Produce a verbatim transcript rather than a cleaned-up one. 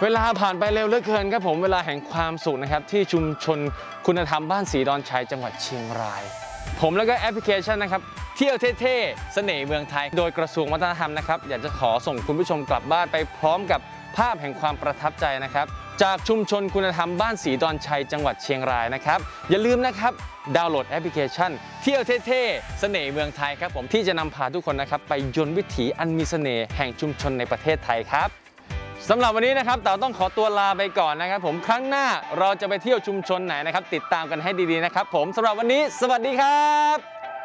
เวลาผ่านไปเร็วเหลือเกินครับผมเวลาแห่งความสุขนะครับที่ชุมชนคุณธรรมบ้านศรีดอนชัยจังหวัดเชียงรายผมแล้วก็แอปพลิเคชันนะครับเที่ยวเท่ๆเสน่ห์เมืองไทยโดยกระทรวงวัฒนธรรมนะครับอยากจะขอส่งคุณผู้ชมกลับบ้านไปพร้อมกับภาพแห่งความประทับใจนะครับจากชุมชนคุณธรรมบ้านศรีดอนชัยจังหวัดเชียงรายนะครับอย่าลืมนะครับดาวน์โหลดแอปพลิเคชันเที่ยวเท่ๆเสน่ห์เมืองไทยครับผมที่จะนำพาทุกคนนะครับไปยนต์วิถีอันมีเสน่ห์แห่งชุมชนในประเทศไทยครับสำหรับวันนี้นะครับเต๋าต้องขอตัวลาไปก่อนนะครับผมครั้งหน้าเราจะไปเที่ยวชุมชนไหนนะครับติดตามกันให้ดีๆนะครับผมสำหรับวันนี้สวัสดีครับ